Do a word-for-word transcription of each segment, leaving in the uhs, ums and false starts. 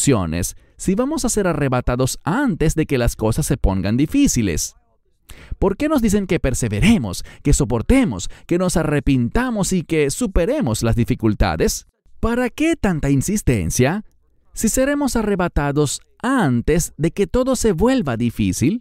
opciones si vamos a ser arrebatados antes de que las cosas se pongan difíciles? ¿Por qué nos dicen que perseveremos, que soportemos, que nos arrepintamos y que superemos las dificultades? ¿Para qué tanta insistencia si seremos arrebatados antes de que todo se vuelva difícil?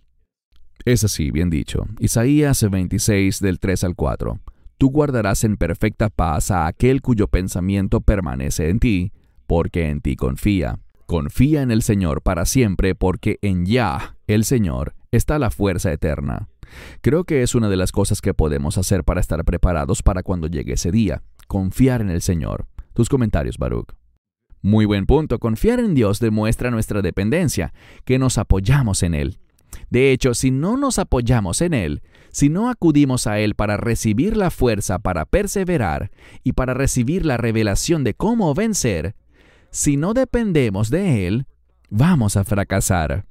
Es así, bien dicho. Isaías veintiséis, del tres al cuatro. Tú guardarás en perfecta paz a aquel cuyo pensamiento permanece en ti, porque en ti confía. Confía en el Señor para siempre, porque en Yah, el Señor, está la fuerza eterna. Creo que es una de las cosas que podemos hacer para estar preparados para cuando llegue ese día. Confiar en el Señor. Tus comentarios, Baruch. Muy buen punto. Confiar en Dios demuestra nuestra dependencia, que nos apoyamos en Él. De hecho, si no nos apoyamos en Él, si no acudimos a Él para recibir la fuerza para perseverar y para recibir la revelación de cómo vencer, si no dependemos de Él, vamos a fracasar.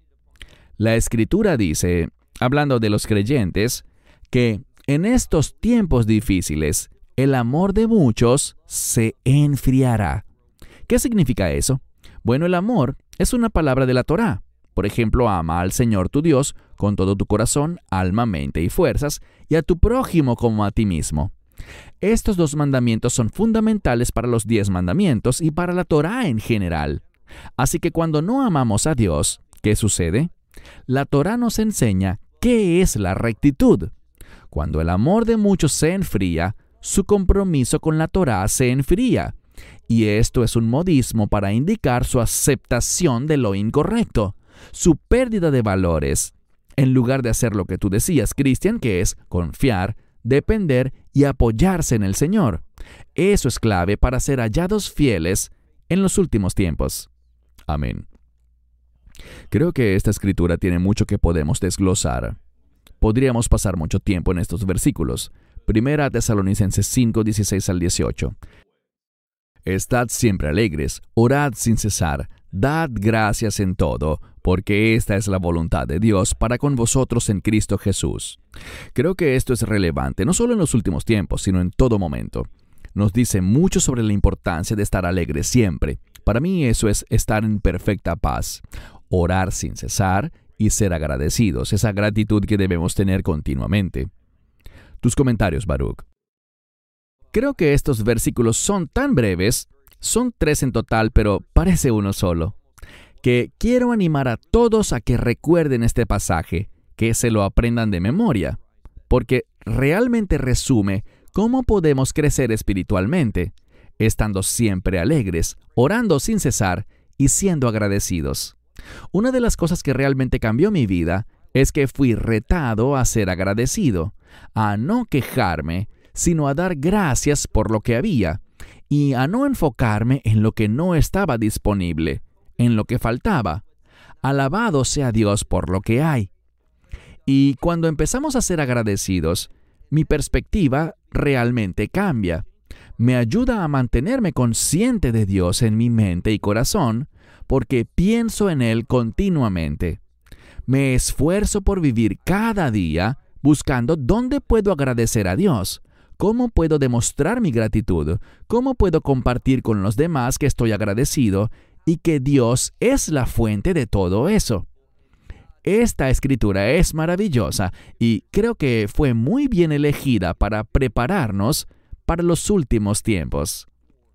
La Escritura dice, hablando de los creyentes, que en estos tiempos difíciles, el amor de muchos se enfriará. ¿Qué significa eso? Bueno, el amor es una palabra de la Torá. Por ejemplo, ama al Señor tu Dios con todo tu corazón, alma, mente y fuerzas, y a tu prójimo como a ti mismo. Estos dos mandamientos son fundamentales para los diez mandamientos y para la Torá en general. Así que cuando no amamos a Dios, ¿qué sucede? La Torá nos enseña qué es la rectitud. Cuando el amor de muchos se enfría, su compromiso con la Torá se enfría. Y esto es un modismo para indicar su aceptación de lo incorrecto, su pérdida de valores, en lugar de hacer lo que tú decías, Cristian, que es confiar, depender y apoyarse en el Señor. Eso es clave para ser hallados fieles en los últimos tiempos. Amén. Creo que esta escritura tiene mucho que podemos desglosar. Podríamos pasar mucho tiempo en estos versículos. Primera Tesalonicenses cinco, dieciséis al dieciocho. Estad siempre alegres, orad sin cesar, dad gracias en todo, porque esta es la voluntad de Dios para con vosotros en Cristo Jesús. Creo que esto es relevante, no solo en los últimos tiempos, sino en todo momento. Nos dice mucho sobre la importancia de estar alegres siempre. Para mí eso es estar en perfecta paz, orar sin cesar y ser agradecidos, esa gratitud que debemos tener continuamente. Tus comentarios, Baruch. Creo que estos versículos son tan breves, son tres en total, pero parece uno solo, que quiero animar a todos a que recuerden este pasaje, que se lo aprendan de memoria, porque realmente resume cómo podemos crecer espiritualmente, estando siempre alegres, orando sin cesar y siendo agradecidos. Una de las cosas que realmente cambió mi vida es que fui retado a ser agradecido, a no quejarme, sino a dar gracias por lo que había, y a no enfocarme en lo que no estaba disponible, en lo que faltaba. Alabado sea Dios por lo que hay. Y cuando empezamos a ser agradecidos, mi perspectiva realmente cambia. Me ayuda a mantenerme consciente de Dios en mi mente y corazón, porque pienso en Él continuamente. Me esfuerzo por vivir cada día buscando dónde puedo agradecer a Dios, cómo puedo demostrar mi gratitud, cómo puedo compartir con los demás que estoy agradecido y que Dios es la fuente de todo eso. Esta escritura es maravillosa y creo que fue muy bien elegida para prepararnos para los últimos tiempos.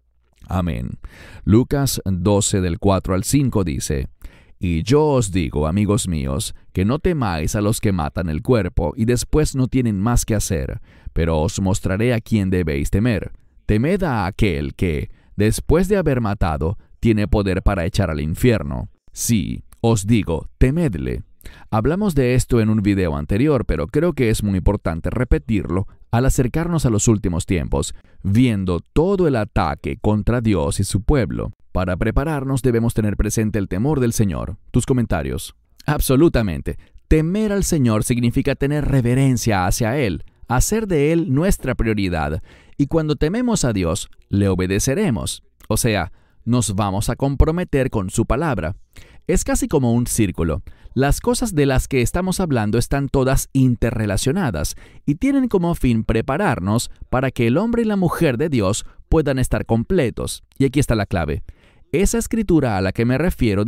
Amén. Lucas doce del cuatro al cinco dice, Y yo os digo, amigos míos, que no temáis a los que matan el cuerpo y después no tienen más que hacer, pero os mostraré a quién debéis temer. Temed a aquel que, después de haber matado, tiene poder para echar al infierno. Sí, os digo, temedle. Hablamos de esto en un video anterior, pero creo que es muy importante repetirlo al acercarnos a los últimos tiempos, viendo todo el ataque contra Dios y su pueblo. Para prepararnos debemos tener presente el temor del Señor. Tus comentarios. Absolutamente. Temer al Señor significa tener reverencia hacia Él, hacer de Él nuestra prioridad, y cuando tememos a Dios, le obedeceremos. O sea, nos vamos a comprometer con su palabra. Es casi como un círculo. Las cosas de las que estamos hablando están todas interrelacionadas y tienen como fin prepararnos para que el hombre y la mujer de Dios puedan estar completos. Y aquí está la clave. Esa escritura a la que me refiero